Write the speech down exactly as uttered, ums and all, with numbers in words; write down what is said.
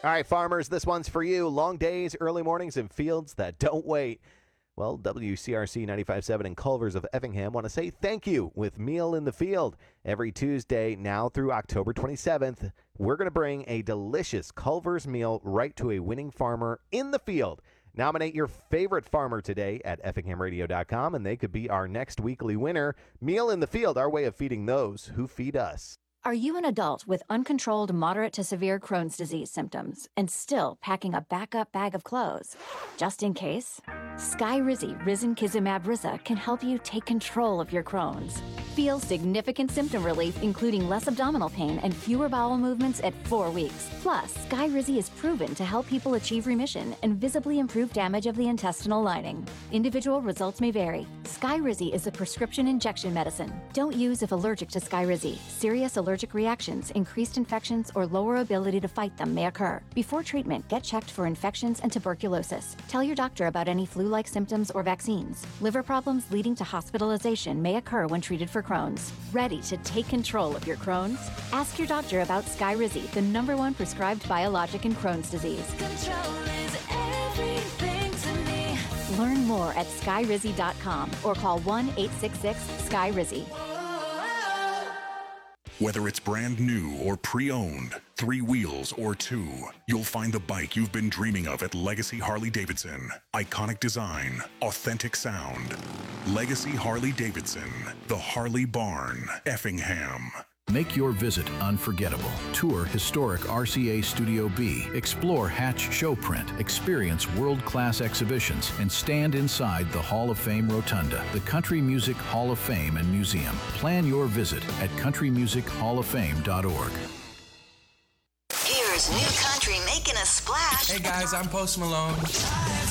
All right, farmers, this one's for you. Long days, early mornings, and fields that don't wait. Well, W C R C ninety-five point seven and Culver's of Effingham want to say thank you with Meal in the Field. Every Tuesday now through October twenty-seventh, we're going to bring a delicious Culver's meal right to a winning farmer in the field. Nominate your favorite farmer today at effingham radio dot com, and they could be our next weekly winner. Meal in the Field, our way of feeding those who feed us. Are you an adult with uncontrolled moderate to severe Crohn's disease symptoms and still packing a backup bag of clothes? Just in case, Skyrizi Risankizumab Riza can help you take control of your Crohn's. Feel significant symptom relief, including less abdominal pain and fewer bowel movements at four weeks. Plus, Skyrizi is proven to help people achieve remission and visibly improve damage of the intestinal lining. Individual results may vary. Skyrizi is a prescription injection medicine. Don't use if allergic to Skyrizi. Serious allergic reactions, increased infections, or lower ability to fight them may occur. Before treatment, get checked for infections and tuberculosis. Tell your doctor about any flu-like symptoms or vaccines. Liver problems leading to hospitalization may occur when treated for Crohn's. Ready to take control of your Crohn's? Ask your doctor about Skyrizi, the number one prescribed biologic in Crohn's disease. Control is everything to me. Learn more at skyrizi dot com or call one eight six six sky rizi. Whether it's brand new or pre-owned, three wheels or two, you'll find the bike you've been dreaming of at Legacy Harley-Davidson. Iconic design, authentic sound. Legacy Harley-Davidson, the Harley Barn, Effingham. Make your visit unforgettable. Tour historic R C A Studio B. Explore Hatch Showprint. Experience world-class exhibitions and stand inside the Hall of Fame Rotunda, the Country Music Hall of Fame and Museum. Plan your visit at country music hall of fame dot org. Here's new country making a splash. Hey guys, I'm Post Malone.